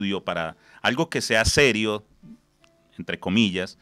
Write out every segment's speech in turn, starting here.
para algo que sea serio, entre comillas,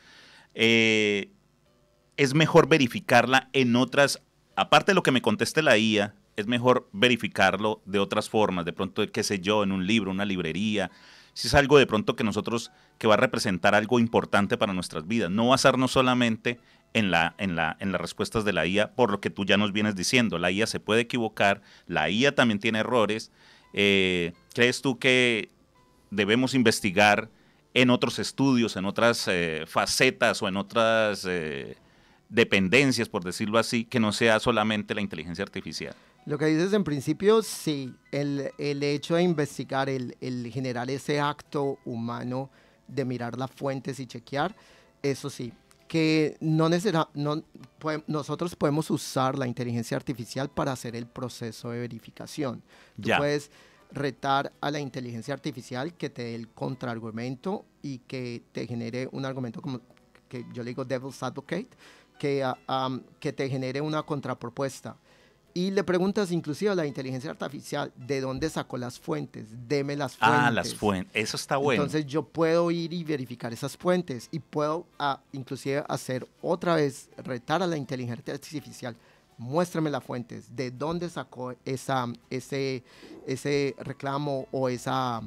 es mejor verificarla en otras, aparte de lo que me conteste la IA, es mejor verificarlo de otras formas, de pronto, qué sé yo, en un libro, una librería, si es algo de pronto que nosotros, que va a representar algo importante para nuestras vidas, no basarnos solamente en las respuestas de la IA, por lo que tú ya nos vienes diciendo, la IA se puede equivocar, la IA también tiene errores. ¿Crees tú que debemos investigar en otros estudios, en otras facetas o en otras dependencias, por decirlo así, que no sea solamente la inteligencia artificial? Lo que dices en principio, sí, el hecho de investigar, el generar ese acto humano de mirar las fuentes y chequear, eso sí, que nosotros podemos usar la inteligencia artificial para hacer el proceso de verificación. Tú puedes retar a la inteligencia artificial que te dé el contraargumento y que te genere un argumento como que yo le digo devil's advocate, que te genere una contrapropuesta. Y le preguntas inclusive a la inteligencia artificial de dónde sacó las fuentes, deme las fuentes. Ah, las fuentes, eso está bueno. Entonces yo puedo ir y verificar esas fuentes y puedo inclusive hacer otra vez, retar a la inteligencia artificial, muéstrame las fuentes, de dónde sacó ese reclamo o esa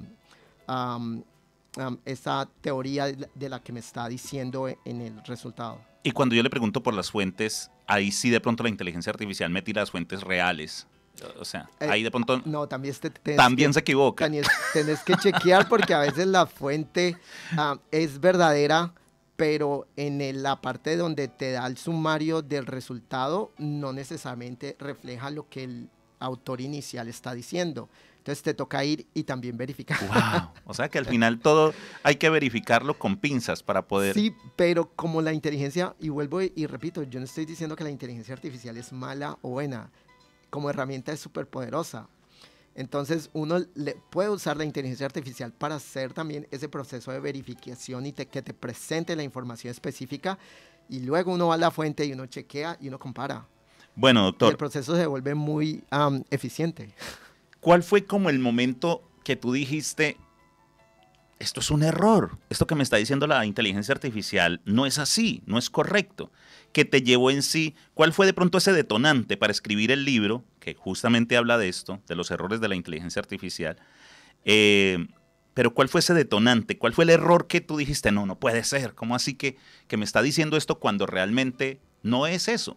teoría de la que me está diciendo en el resultado. Y cuando yo le pregunto por las fuentes, ahí sí de pronto la inteligencia artificial me tira las fuentes reales. O sea, ahí de pronto no, también se equivoca. Tenés que chequear porque a veces la fuente es verdadera, pero en la parte donde te da el sumario del resultado no necesariamente refleja lo que el autor inicial está diciendo. Entonces te toca ir y también verificar. Wow. O sea que al final todo hay que verificarlo con pinzas para poder... Sí, pero como la inteligencia, y vuelvo y repito, yo no estoy diciendo que la inteligencia artificial es mala o buena. Como herramienta es súper poderosa. Entonces uno puede usar la inteligencia artificial para hacer también ese proceso de verificación y que te presente la información específica. Y luego uno va a la fuente y uno chequea y uno compara. Bueno, doctor. Y el proceso se vuelve muy eficiente. ¿Cuál fue como el momento que tú dijiste, esto es un error, esto que me está diciendo la inteligencia artificial no es así, no es correcto? ¿Qué te llevó en sí? ¿Cuál fue de pronto ese detonante para escribir el libro, que justamente habla de esto, de los errores de la inteligencia artificial? Pero ¿cuál fue ese detonante? ¿Cuál fue el error que tú dijiste, no puede ser? ¿Cómo así que me está diciendo esto cuando realmente no es eso?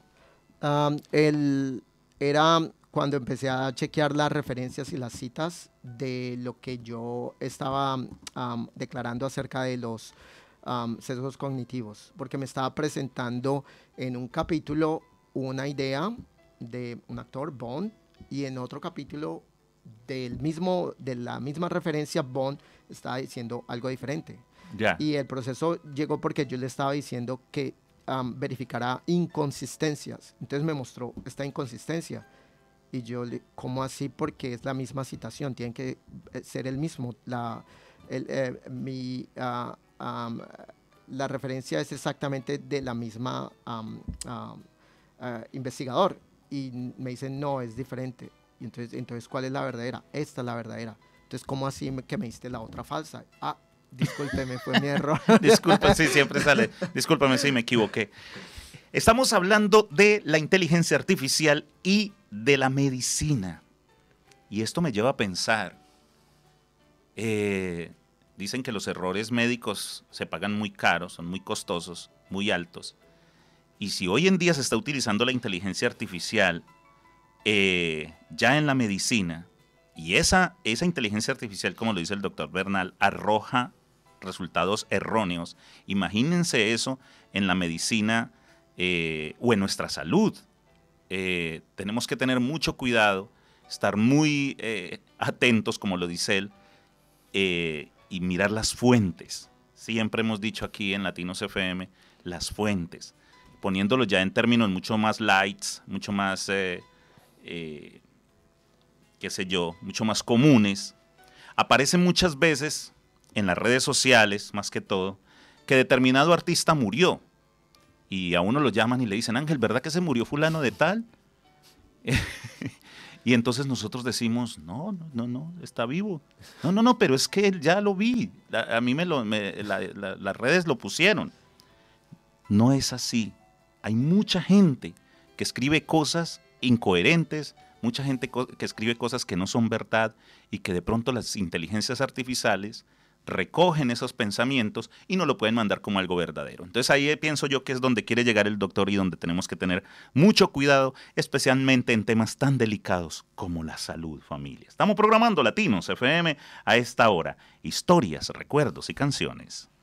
Era cuando empecé a chequear las referencias y las citas de lo que yo estaba declarando acerca de los sesgos cognitivos, porque me estaba presentando en un capítulo una idea de un actor, Bond, y en otro capítulo de la misma referencia, Bond estaba diciendo algo diferente. Y el proceso llegó porque yo le estaba diciendo que verificará inconsistencias. Entonces me mostró esta inconsistencia. Y yo, ¿cómo así? Porque es la misma citación, tiene que ser el mismo. La referencia es exactamente de la misma investigador. Y me dicen, no, es diferente. Y entonces, ¿cuál es la verdadera? Esta es la verdadera. Entonces, ¿cómo así que me diste la otra falsa? Discúlpeme, fue mi error. Disculpa, sí, siempre sale. Discúlpame, sí, me equivoqué. Estamos hablando de la inteligencia artificial y de la medicina. Y esto me lleva a pensar. Dicen que los errores médicos se pagan muy caros, son muy costosos, muy altos. Y si hoy en día se está utilizando la inteligencia artificial ya en la medicina, y esa inteligencia artificial, como lo dice el doctor Bernal, arroja resultados erróneos, imagínense eso en la medicina o en nuestra salud. Tenemos que tener mucho cuidado, estar muy atentos, como lo dice él, y mirar las fuentes. Siempre hemos dicho aquí en Latinos FM, las fuentes, poniéndolo ya en términos mucho más lights, mucho más, qué sé yo, mucho más comunes. Aparece muchas veces en las redes sociales, más que todo, que determinado artista murió. Y a uno lo llaman y le dicen, Ángel, ¿verdad que se murió fulano de tal? Y entonces nosotros decimos, no, no, no, no, está vivo. No, no, no, pero es que ya lo vi. A mí las redes lo pusieron. No es así. Hay mucha gente que escribe cosas incoherentes, mucha gente que escribe cosas que no son verdad y que de pronto las inteligencias artificiales recogen esos pensamientos y no lo pueden mandar como algo verdadero. Entonces ahí pienso yo que es donde quiere llegar el doctor y donde tenemos que tener mucho cuidado, especialmente en temas tan delicados como la salud, familia. Estamos programando Latinos FM a esta hora. Historias, recuerdos y canciones.